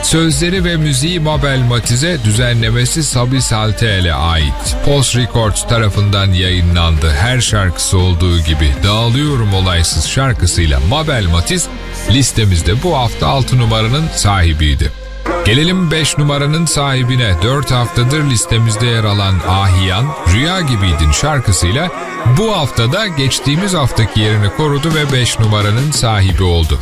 Sözleri ve müziği Mabel Matiz'e, düzenlemesi Sabi Saltel'e ait. Post Records tarafından yayınlandı. Her şarkısı olduğu gibi Dağılıyorum Olaysız şarkısıyla Mabel Matiz listemizde bu hafta 6 numaranın sahibiydi. Gelelim 5 numaranın sahibine. 4 haftadır listemizde yer alan Ahiyan, Rüya Gibiydin şarkısıyla bu haftada geçtiğimiz haftaki yerini korudu ve 5 numaranın sahibi oldu.